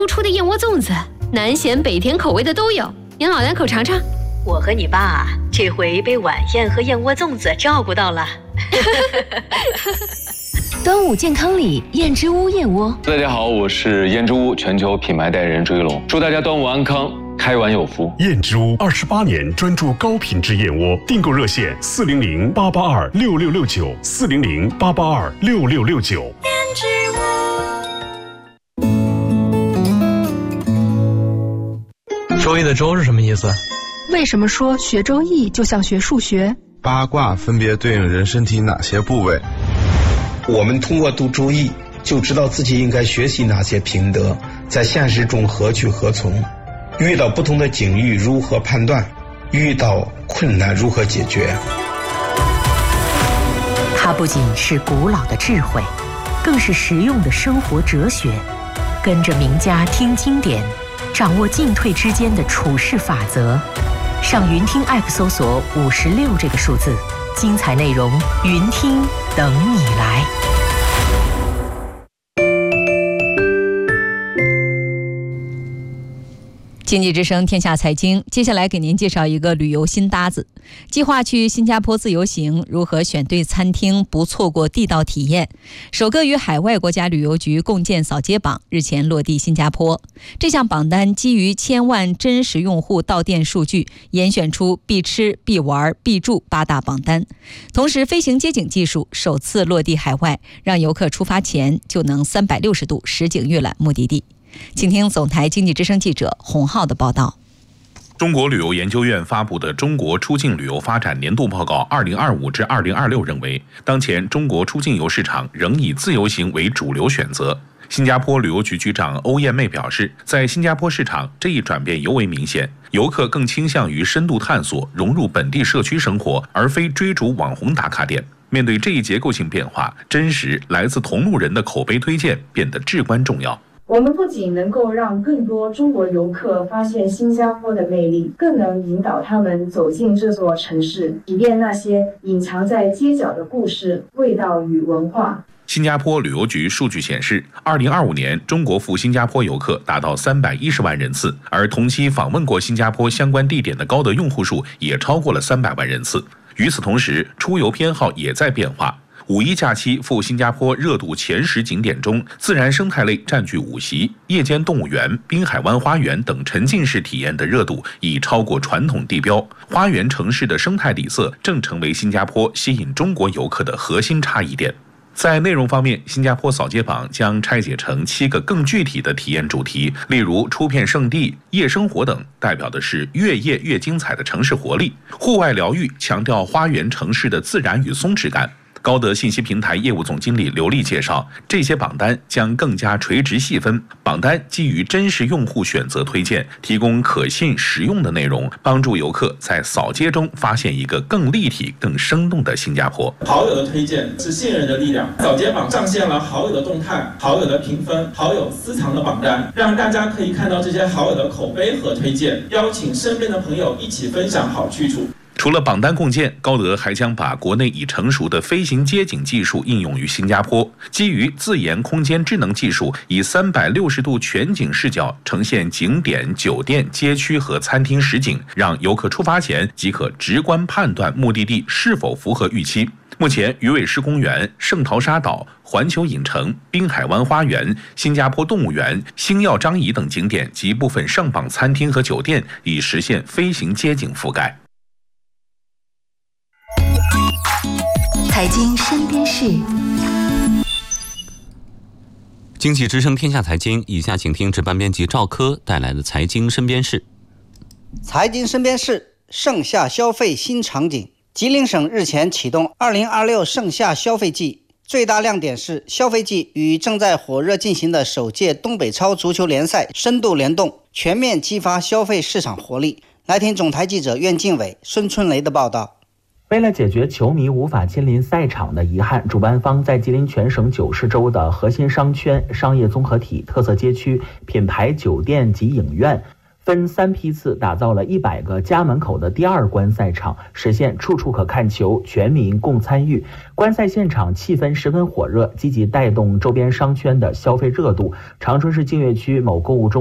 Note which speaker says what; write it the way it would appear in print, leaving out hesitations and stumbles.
Speaker 1: 出的燕窝粽子，南咸北甜口味的都有，您老两口尝尝。
Speaker 2: 我和你爸这回被晚宴和燕窝粽子照顾到了。
Speaker 3: 端午健康礼，燕之屋燕窝。
Speaker 4: 大家好，我是燕之屋全球品牌代言人朱一龙，祝大家端午安康，开碗有福。
Speaker 5: 燕之屋28年专注高品质燕窝，订购热线400-882-6669，400-882-6669。燕之屋。
Speaker 6: 周易的周是什么意思？
Speaker 7: 为什么说学周易就像学数学？
Speaker 8: 八卦分别对应人身体哪些部位？
Speaker 9: 我们通过读周易就知道自己应该学习哪些品德，在现实中何去何从，遇到不同的境遇如何判断，遇到困难如何解决。
Speaker 10: 它不仅是古老的智慧，更是实用的生活哲学。跟着名家听经典，掌握进退之间的处世法则。上云听 App 搜索56这个数字，精彩内容云听等你来。
Speaker 11: 经济之声天下财经，接下来给您介绍一个旅游新搭子。计划去新加坡自由行，如何选对餐厅，不错过地道体验？首个与海外国家旅游局共建扫街榜日前落地新加坡。这项榜单基于1000万真实用户到店数据，严选出必吃、必玩、必住8大榜单。同时，飞行街景技术首次落地海外，让游客出发前就能360度实景阅览目的地。请听总台经济之声记者洪浩的报道。
Speaker 12: 中国旅游研究院发布的《中国出境旅游发展年度报告2025至2026》认为，当前中国出境游市场仍以自由行为主流选择。新加坡旅游局局长欧艳媚表示，在新加坡市场，这一转变尤为明显，游客更倾向于深度探索，融入本地社区生活，而非追逐网红打卡点。面对这一结构性变化，真实来自同路人的口碑推荐变得至关重要。
Speaker 13: 我们不仅能够让更多中国游客发现新加坡的魅力，更能引导他们走进这座城市，体验那些隐藏在街角的故事、味道与文化。
Speaker 12: 新加坡旅游局数据显示，2025年中国赴新加坡游客达到310万人次，而同期访问过新加坡相关地点的高德用户数也超过了300万人次。与此同时，出游偏好也在变化。五一假期赴新加坡热度前10景点中，自然生态类占据5席，夜间动物园、滨海湾花园等沉浸式体验的热度已超过传统地标。花园城市的生态底色正成为新加坡吸引中国游客的核心差异点。在内容方面，新加坡扫街榜将拆解成7个更具体的体验主题，例如出片圣地、夜生活等，代表的是越夜越精彩的城市活力；户外疗愈强调花园城市的自然与松弛感。高德信息平台业务总经理刘丽介绍，这些榜单将更加垂直细分，榜单基于真实用户选择推荐，提供可信实用的内容，帮助游客在扫街中发现一个更立体、更生动的新加坡。
Speaker 14: 好友的推荐是信任的力量，扫街榜上线了好友的动态、好友的评分、好友私藏的榜单，让大家可以看到这些好友的口碑和推荐，邀请身边的朋友一起分享好去处。
Speaker 12: 除了榜单共建，高德还将把国内已成熟的飞行街景技术应用于新加坡，基于自研空间智能技术，以360度全景视角呈现景点、酒店、街区和餐厅实景，让游客出发前即可直观判断目的地是否符合预期。目前，鱼尾狮公园、圣淘沙岛、环球影城、滨海湾花园、新加坡动物园、星耀张仪等景点及部分上榜餐厅和酒店已实现飞行街景覆盖。
Speaker 3: 财经身边事，
Speaker 15: 经济之声天下财经，以下请听值班编辑赵科带来的财经身边事。
Speaker 16: 财经身边事，盛夏消费新场景。吉林省日前启动2026盛夏消费季，最大亮点是消费季与正在火热进行的首届东北超足球联赛深度联动，全面激发消费市场活力。来听总台记者苑敬伟、孙春雷的报道。
Speaker 17: 为了解决球迷无法亲临赛场的遗憾，主办方在吉林全省90州的核心商圈、商业综合体、特色街区、品牌酒店及影院分3批次打造了100个家门口的第2观赛场，实现处处可看球，全民共参与。观赛现场气氛十分火热，积极带动周边商圈的消费热度。长春市净月区某购物中